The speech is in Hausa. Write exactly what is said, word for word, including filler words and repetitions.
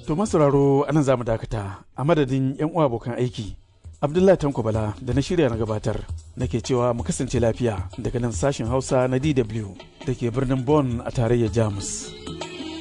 To masauraro anan zamu dakata a madadin yan uwa abokan aiki. Abdullahi Tanko Bala da na shirya na gabatar nake cewa mu kasance lafiya daga nan sashen Hausa na D W da ke birnin Bonn a tarayyar Jamus.